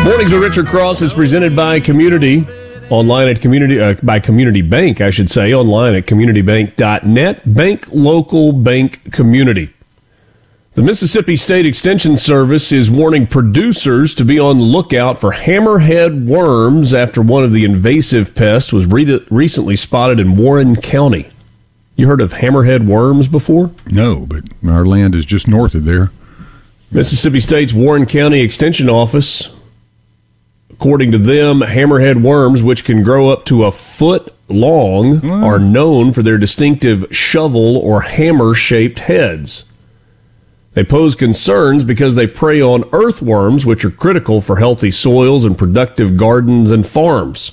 Mornings with Richard Cross is presented by Community, online at by Community Bank, I should say, online at communitybank.net. Bank local, bank community. The Mississippi State Extension Service is warning producers to be on the lookout for hammerhead worms after one of the invasive pests was recently spotted in Warren County. You heard of hammerhead worms before? No, but our land is just north of there. Mississippi State's Warren County Extension Office, according to them, hammerhead worms, which can grow up to a foot long, are known for their distinctive shovel or hammer-shaped heads. They pose concerns because they prey on earthworms, which are critical for healthy soils and productive gardens and farms.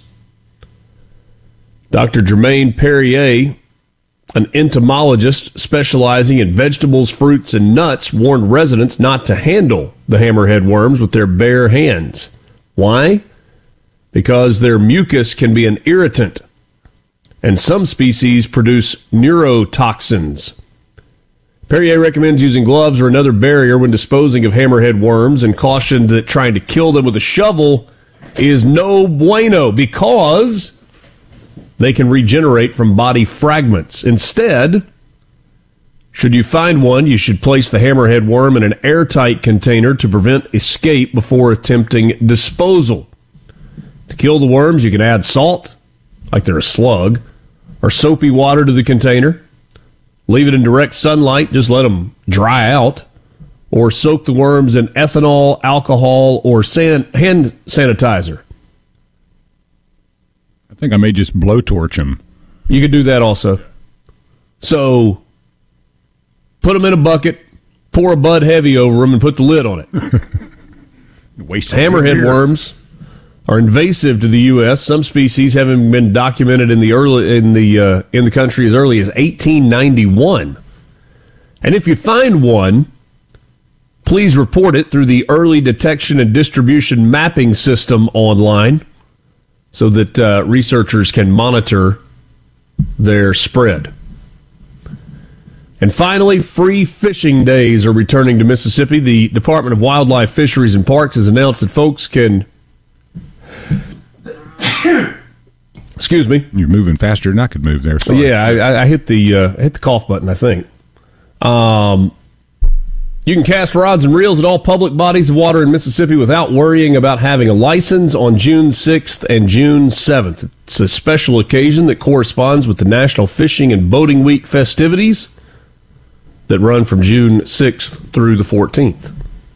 Dr. Germaine Perrier, an entomologist specializing in vegetables, fruits, and nuts, warned residents not to handle the hammerhead worms with their bare hands. Why? Because their mucus can be an irritant, and some species produce neurotoxins. Perrier recommends using gloves or another barrier when disposing of hammerhead worms and cautioned that trying to kill them with a shovel is no bueno because they can regenerate from body fragments. Instead, should you find one, you should place the hammerhead worm in an airtight container to prevent escape before attempting disposal. To kill the worms, you can add salt, like they're a slug, or soapy water to the container. Leave it in direct sunlight, just let them dry out, or soak the worms in ethanol, alcohol, or hand sanitizer. I think I may just blowtorch them. You could do that also. So, put them in a bucket, pour a Bud Heavy over them, and put the lid on it. Hammerhead worms are invasive to the U.S. Some species having been documented in the country as early as 1891. And if you find one, please report it through the Early Detection and Distribution Mapping System online so that researchers can monitor their spread. And finally, free fishing days are returning to Mississippi. The Department of Wildlife, Fisheries, and Parks has announced that folks can... Excuse me. You're moving faster than I could move there. Sorry. Yeah, I hit the cough button, I think. You can cast rods and reels at all public bodies of water in Mississippi without worrying about having a license on June 6th and June 7th. It's a special occasion that corresponds with the National Fishing and Boating Week festivities that run from June 6th through the 14th.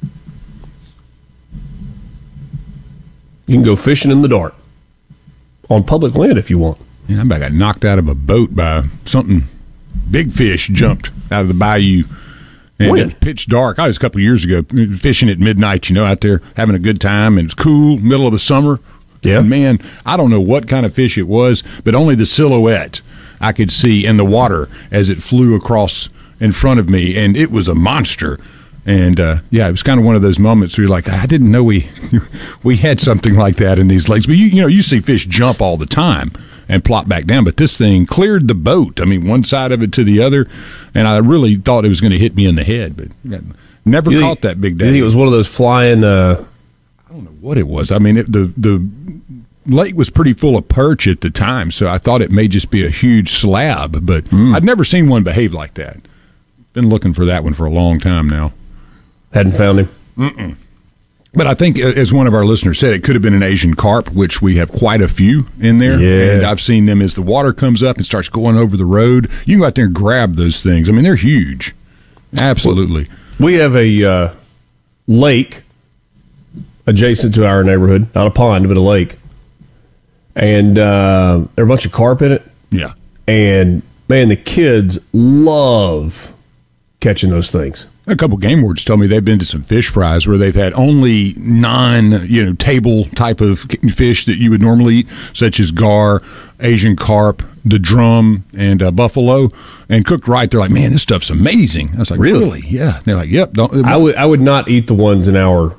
You can go fishing in the dark on public land if you want. Yeah, I got knocked out of a boat by something. Big fish jumped out of the bayou. And it was pitch dark. I was a couple of years ago fishing at midnight, out there having a good time. And it's cool, middle of the summer. Yeah. And man, I don't know what kind of fish it was, but only the silhouette I could see in the water as it flew across in front of me. And it was a monster. And, it was kind of one of those moments where you're like, I didn't know we had something like that in these lakes. But, you see fish jump all the time and plop back down. But this thing cleared the boat. I mean, one side of it to the other. And I really thought it was going to hit me in the head. But never caught that big day. You think it was one of those flying... I don't know what it was. I mean, the lake was pretty full of perch at the time. So I thought it may just be a huge slab. But I'd never seen one behave like that. Been looking for that one for a long time now. Hadn't found him. Mm-mm. But I think, as one of our listeners said, it could have been an Asian carp, which we have quite a few in there. Yeah. And I've seen them as the water comes up and starts going over the road. You can go out there and grab those things. I mean, they're huge. Absolutely. We have a lake adjacent to our neighborhood. Not a pond, but a lake. And there are a bunch of carp in it. Yeah. And, man, the kids love catching those things. A couple game wards told me they've been to some fish fries where they've had only table type of fish that you would normally eat, such as gar, Asian carp, the drum, and buffalo, and cooked right. They're like, man, this stuff's amazing. I was like, really? Yeah. And they're like, yep. I would not eat the ones in our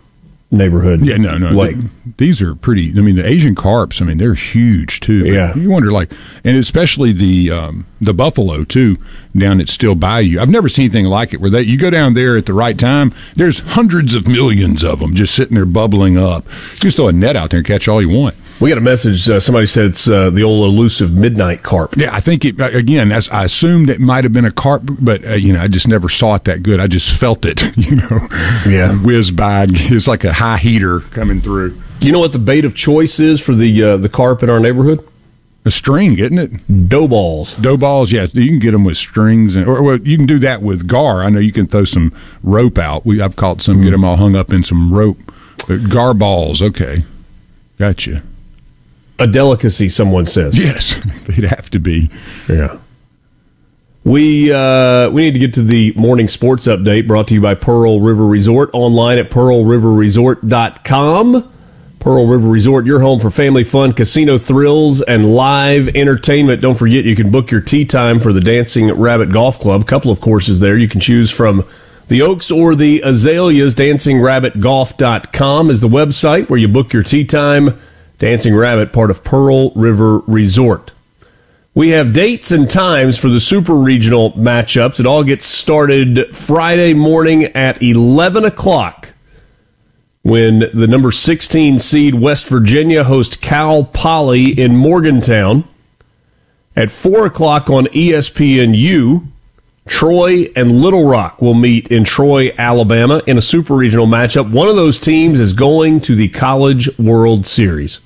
neighborhood. Yeah, no. lake. These are pretty. I mean, the Asian carps. I mean, they're huge too. Yeah. You wonder, and especially the buffalo too down at Still Bayou. I've never seen anything like it. Where you go down there at the right time, there's hundreds of millions of them just sitting there bubbling up. You just throw a net out there and catch all you want. We got a message. Somebody said it's the old elusive midnight carp. Yeah, I think I assumed it might have been a carp, but I just never saw it that good. I just felt it. Yeah, whiz by. It's like a high heater coming through. You know what the bait of choice is for the carp in our neighborhood? A string, isn't it? Dough balls. Dough balls, yes. You can get them with strings, or you can do that with gar. I know you can throw some rope out. I've caught some, get them all hung up in some rope. But gar balls, okay. Gotcha. A delicacy, someone says. Yes, they'd have to be. Yeah. We need to get to the morning sports update brought to you by Pearl River Resort, online at pearlriverresort.com. Pearl River Resort, your home for family fun, casino thrills, and live entertainment. Don't forget, you can book your tee time for the Dancing Rabbit Golf Club. A couple of courses there. You can choose from the Oaks or the Azaleas. DancingRabbitGolf.com is the website where you book your tee time. Dancing Rabbit, part of Pearl River Resort. We have dates and times for the Super Regional matchups. It all gets started Friday morning at 11 o'clock when the number 16 seed West Virginia hosts Cal Poly in Morgantown. At 4 o'clock on ESPNU, Troy and Little Rock will meet in Troy, Alabama in a Super Regional matchup. One of those teams is going to the College World Series.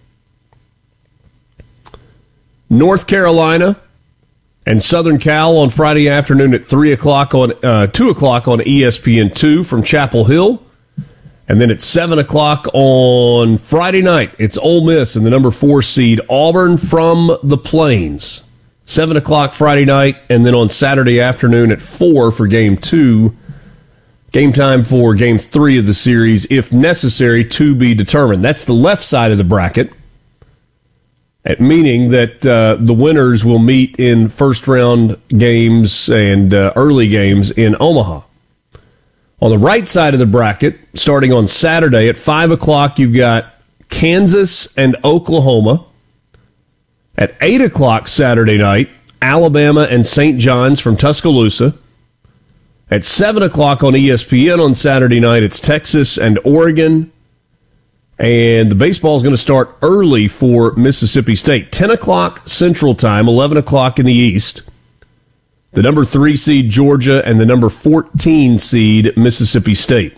North Carolina and Southern Cal on Friday afternoon at 2 o'clock on ESPN2 from Chapel Hill. And then at 7 o'clock on Friday night, it's Ole Miss and the number 4 seed Auburn from the Plains. 7 o'clock Friday night, and then on Saturday afternoon at 4 for Game 2. Game time for Game 3 of the series, if necessary, to be determined. That's the left side of the bracket, meaning that the winners will meet in first-round games and early games in Omaha. On the right side of the bracket, starting on Saturday at 5 o'clock, you've got Kansas and Oklahoma. At 8 o'clock Saturday night, Alabama and St. John's from Tuscaloosa. At 7 o'clock on ESPN on Saturday night, it's Texas and Oregon. And the baseball is going to start early for Mississippi State. 10 o'clock Central Time, 11 o'clock in the East. The number 3 seed Georgia and the number 14 seed Mississippi State.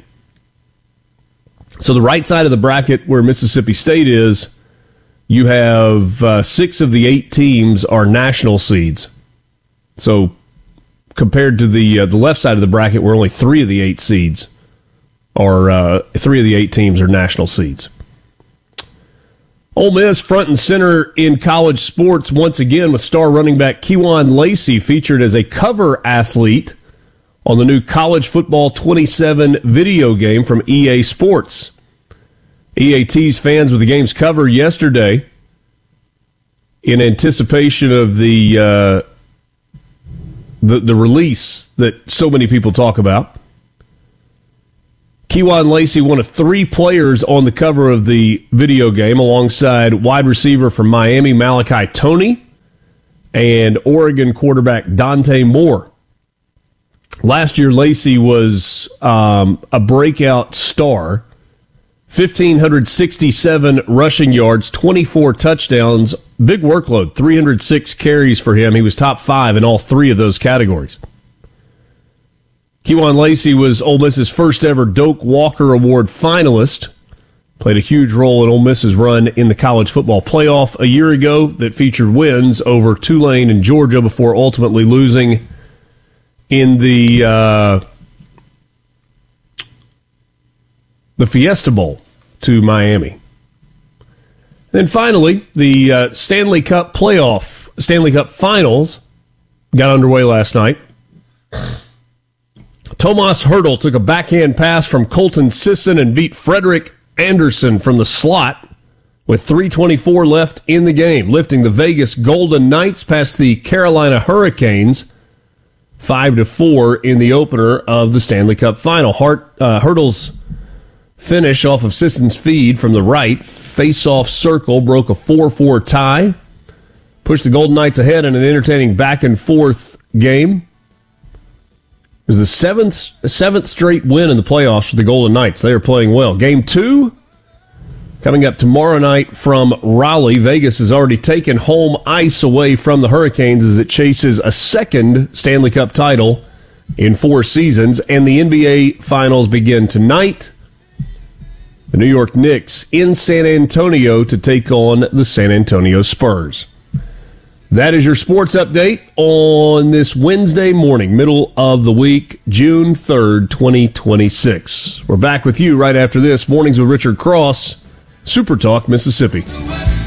So the right side of the bracket where Mississippi State is, you have 6 of the 8 teams are national seeds. So compared to the left side of the bracket where only 3 of the 8 seeds are 3 of the 8 teams are national seeds. Ole Miss front and center in college sports once again with star running back Kewan Lacey featured as a cover athlete on the new College Football 27 video game from EA Sports. EA teased fans with the game's cover yesterday in anticipation of the release that so many people talk about. Kewan Lacey, one of 3 players on the cover of the video game, alongside wide receiver from Miami, Malachi Toney, and Oregon quarterback Dante Moore. Last year, Lacey was a breakout star. 1,567 rushing yards, 24 touchdowns, big workload, 306 carries for him. He was top 5 in all 3 of those categories. Kewan Lacey was Ole Miss's first ever Doak Walker Award finalist. Played a huge role in Ole Miss's run in the college football playoff a year ago that featured wins over Tulane and Georgia before ultimately losing in the Fiesta Bowl to Miami. Then finally, the Stanley Cup Finals got underway last night. Tomas Hertl took a backhand pass from Colton Sisson and beat Frederick Anderson from the slot with 3:24 left in the game, lifting the Vegas Golden Knights past the Carolina Hurricanes 5-4 in the opener of the Stanley Cup Final. Hertl's finish off of Sisson's feed from the right. Face-off circle broke a 4-4 tie. Pushed the Golden Knights ahead in an entertaining back-and-forth game. It was the seventh straight win in the playoffs for the Golden Knights. They are playing well. Game 2 coming up tomorrow night from Raleigh. Vegas has already taken home ice away from the Hurricanes as it chases a second Stanley Cup title in 4 seasons. And the NBA Finals begin tonight. The New York Knicks in San Antonio to take on the San Antonio Spurs. That is your sports update on this Wednesday morning, middle of the week, June 3rd, 2026. We're back with you right after this. Mornings with Richard Cross, Super Talk, Mississippi.